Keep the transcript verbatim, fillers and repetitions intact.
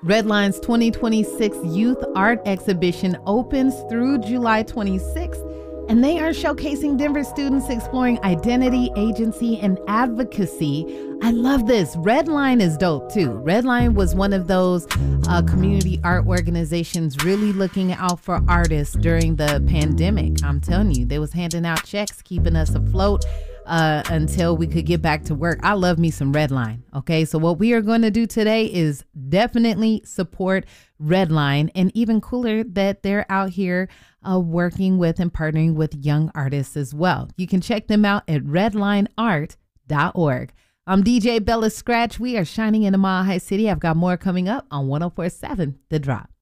Redline's twenty twenty-six Youth Art Exhibition opens through July twenty-sixth, and they are showcasing Denver students exploring identity, agency, and advocacy. I love this. Redline is dope too. Redline was one of those uh, community art organizations really looking out for artists during the pandemic. I'm telling you, they was handing out checks, keeping us afloat uh, until we could get back to work. I love me some Redline. Okay, so what we are going to do today is definitely support Redline, and even cooler that they're out here uh, working with and partnering with young artists as well. You can check them out at redline art dot org. I'm D J Bella Scratch. We are shining in the Mile High City. I've got more coming up on one oh four point seven The Drop.